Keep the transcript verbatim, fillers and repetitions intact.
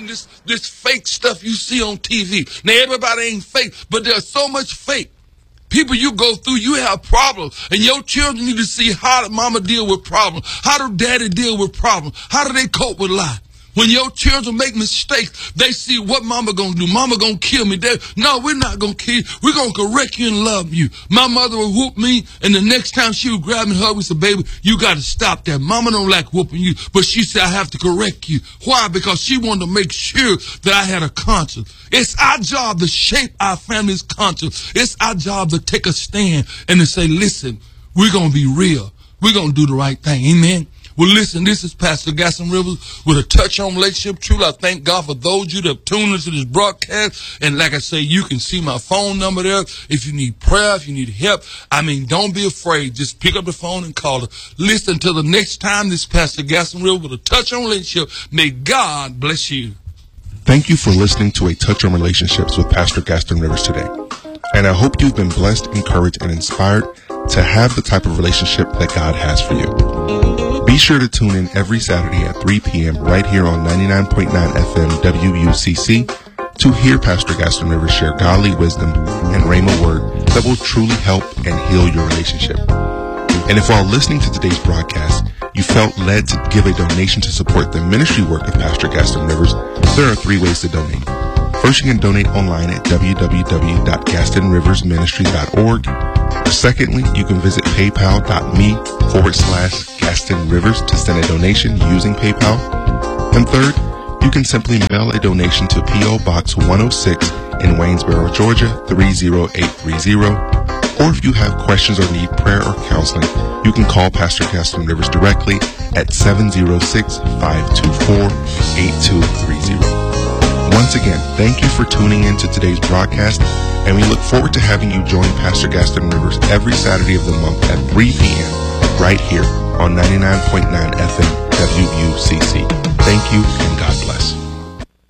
this, this fake stuff you see on T V. Now, everybody ain't fake, but there's so much fake. People you go through, you have problems, and your children need to see how did mama deal with problems, how do daddy deal with problems, how do they cope with life. When your children make mistakes, they see what mama gonna do. Mama gonna kill me. They, no, we're not gonna kill you. We're gonna correct you and love you. My mother would whoop me, and the next time she would grab me and hug me and say, baby, you gotta stop that. Mama don't like whooping you, but she said I have to correct you. Why? Because she wanted to make sure that I had a conscience. It's our job to shape our family's conscience. It's our job to take a stand and to say, listen, we're gonna be real. We're gonna do the right thing. Amen. Well, listen, this is Pastor Gaston Rivers with a touch on relationship. Truly, I thank God for those of you that have tuned into this broadcast. And like I say, you can see my phone number there. If you need prayer, if you need help, I mean, don't be afraid. Just pick up the phone and call her. Listen, until the next time, this is Pastor Gaston Rivers with a touch on relationship. May God bless you. Thank you for listening to A Touch on Relationships with Pastor Gaston Rivers today. And I hope you've been blessed, encouraged, and inspired to have the type of relationship that God has for you. Be sure to tune in every Saturday at three p.m. right here on ninety-nine point nine F M W U C C to hear Pastor Gaston Rivers share godly wisdom and rhema word that will truly help and heal your relationship. And if while listening to today's broadcast, you felt led to give a donation to support the ministry work of Pastor Gaston Rivers, there are three ways to donate. First, you can donate online at w w w dot gaston rivers ministry dot org. Secondly, you can visit paypal.me forward slash Gaston Rivers to send a donation using PayPal. And third, you can simply mail a donation to P O Box one oh six in Waynesboro, Georgia, three oh eight three oh. Or if you have questions or need prayer or counseling, you can call Pastor Gaston Rivers directly at seven oh six, five two four, eight two three oh. Once again, thank you for tuning in to today's broadcast, and we look forward to having you join Pastor Gaston Rivers every Saturday of the month at three p.m. right here on ninety-nine point nine F M W U C C. Thank you, and God bless.